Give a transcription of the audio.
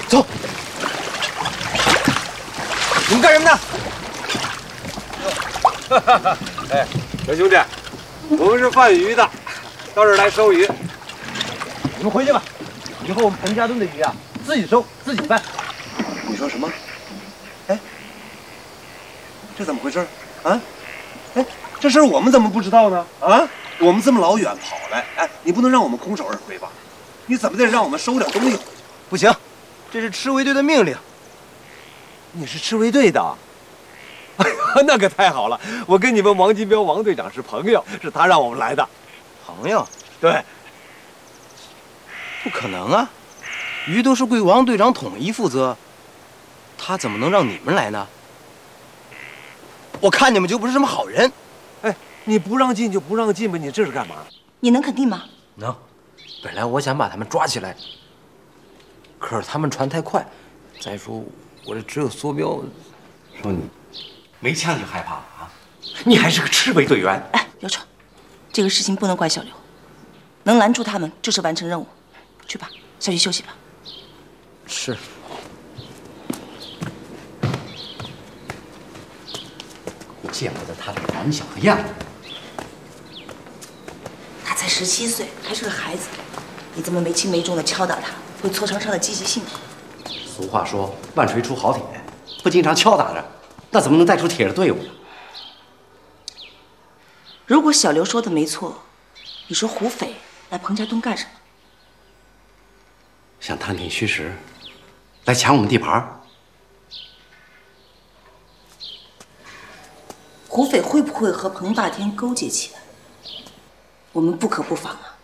走。你们干什么呢？ 哎，小兄弟，我们是贩鱼的，到这儿来收鱼。 你们回去吧，以后我们彭家墩的鱼啊，自己收自己办。 你说什么？哎，这怎么回事啊？哎，这事儿我们怎么不知道呢？啊，我们这么老远跑来，哎，你不能让我们空手而归吧？你怎么得让我们收点东西回去？ 不行，这是赤卫队的命令。 你是赤卫队的？哎呀，那可太好了！我跟你们王金彪王队长是朋友，是他让我们来的。 朋友？ 对， 不可能啊！鱼都是归王队长统一负责，他怎么能让你们来呢？我看你们就不是什么好人。 哎，你不让进就不让进吧，你这是干嘛？ 你能肯定吗？ 能。本来我想把他们抓起来，可是他们传太快。再说我这只有梭镖。 说你没枪就害怕了啊？你还是个赤卫队员。 哎，刘闯，这个事情不能怪小刘，能拦住他们就是完成任务。去吧，下去休息吧。 是。 见不得他这个胆小的样子。 他才17岁，还是个孩子，你这么没轻没重的敲打他，会挫伤他的积极性。 俗话说“万锤出好铁”，不经常敲打着，那怎么能带出铁的队伍呢？ 如果小刘说的没错，你说胡匪来彭家墩干什么？ 想探听虚实，来抢我们地盘。 胡匪会不会和彭霸天勾结起来？我们不可不防啊！